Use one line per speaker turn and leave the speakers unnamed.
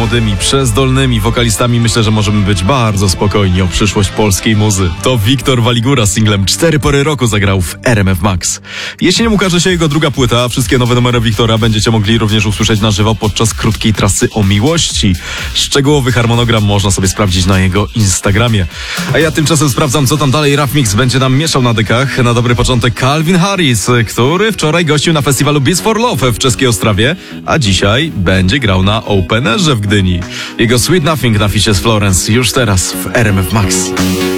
młodymi, przezdolnymi wokalistami myślę, że możemy być bardzo spokojni o przyszłość polskiej muzy. To Wiktor Waligura z singlem 4 pory roku zagrał w RMF Max. Jeśli ukaże się jego druga płyta, wszystkie nowe numery Wiktora będziecie mogli również usłyszeć na żywo podczas krótkiej trasy o miłości. Szczegółowy harmonogram można sobie sprawdzić na jego Instagramie. A ja tymczasem sprawdzam, co tam dalej Raf Mix będzie nam mieszał na dykach. Na dobry początek Calvin Harris, który wczoraj gościł na festiwalu Beats for Love w czeskiej Ostrawie, a dzisiaj będzie grał na Openerze w Gdyni. Jego Sweet Nothing na ficie z Florence już teraz w RMF Max.